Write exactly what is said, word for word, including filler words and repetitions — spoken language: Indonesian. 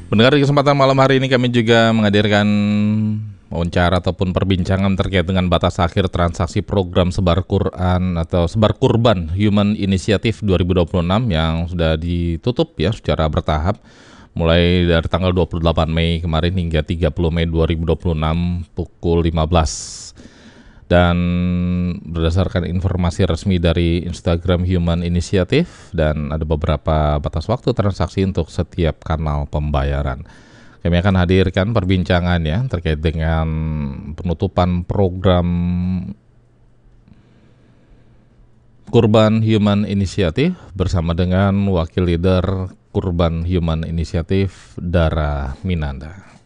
Mendengar di kesempatan malam hari ini kami juga menghadirkan wawancara ataupun perbincangan terkait dengan batas akhir transaksi program sebar Quran atau sebar kurban Human Initiative dua ribu dua puluh enam yang sudah ditutup ya secara bertahap mulai dari tanggal dua puluh delapan Mei kemarin hingga tiga puluh Mei dua ribu dua puluh enam pukul lima belas. Dan berdasarkan informasi resmi dari Instagram Human Initiative dan ada beberapa batas waktu transaksi untuk setiap kanal pembayaran. Kami akan hadirkan perbincangan ya terkait dengan penutupan program Kurban Human Initiative bersama dengan wakil leader Kurban Human Initiative Dara Minanda.